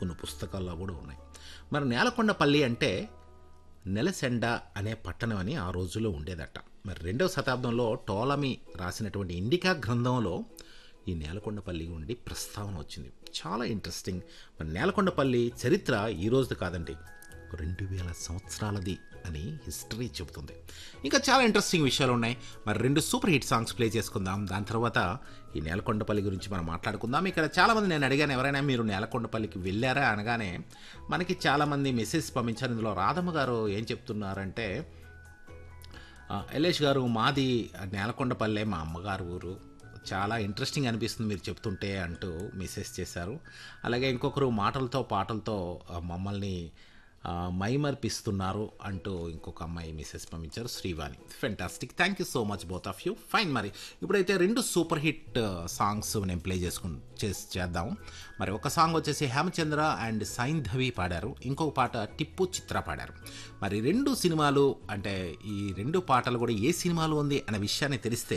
కొన్ని పుస్తకాల్లో కూడా ఉన్నాయి. మరి నేలకొండపల్లి అంటే నెలసెండ అనే పట్టణం అని ఆ రోజుల్లో ఉండేదట. మరి 2వ శతాబ్దంలో టోలమీ రాసినటువంటి ఇండికా గ్రంథంలో ఈ నేలకొండపల్లి ఉండి ప్రస్తావన వచ్చింది. చాలా ఇంట్రెస్టింగ్. మరి నేలకొండపల్లి చరిత్ర ఈ రోజుది కాదండి, 2000 సంవత్సరాలది అని హిస్టరీ చెబుతుంది. ఇంకా చాలా ఇంట్రెస్టింగ్ విషయాలు ఉన్నాయి. మరి 2 సూపర్ హిట్ సాంగ్స్ ప్లే చేసుకుందాం. దాని తర్వాత ఈ నేలకొండపల్లి గురించి మనం మాట్లాడుకుందాం. ఇక్కడ చాలామంది నేను అడిగాను, ఎవరైనా మీరు నేలకొండపల్లికి వెళ్ళారా అనగానే మనకి చాలామంది మెసేజ్ పంపించారు. ఇందులో రాధమ్మ గారు ఏం చెప్తున్నారంటే, ఎల్లేష్ గారు మాది నేలకొండపల్లె, మా అమ్మగారు ఊరు, చాలా ఇంట్రెస్టింగ్ అనిపిస్తుంది మీరు చెప్తుంటే అంటూ మెసేజ్ చేశారు. అలాగే ఇంకొకరు మాటలతో పాటలతో మమ్మల్ని మైమర్పిస్తున్నారు అంటూ ఇంకొక అమ్మాయి మెసేజ్ పంపించారు, Srivani. Fantastic, thank you so much both of you. Fine. మరి ఇప్పుడైతే 2 సూపర్ హిట్ సాంగ్స్ నేను ప్లే చేద్దాం. మరి ఒక సాంగ్ వచ్చేసి హేమచంద్ర అండ్ సైంధవి పాడారు, ఇంకొక పాట టిప్పు చిత్ర పాడారు. మరి 2 సినిమాలు అంటే ఈ 2 పాటలు కూడా ఏ సినిమాలో ఉంది అనే విషయాన్ని తెలిస్తే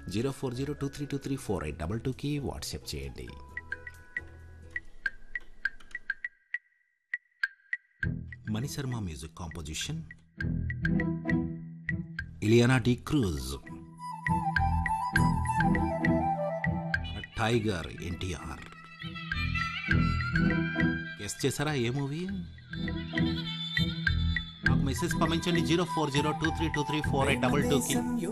0402323482కి వాట్సాప్ చేయండి. Mani Sharma music composition, Ileana D cruise, tiger NTR. Guess చేశారా ఏ మూవీ? నాకు మెసేజ్ పంపించండి 0402323482కి.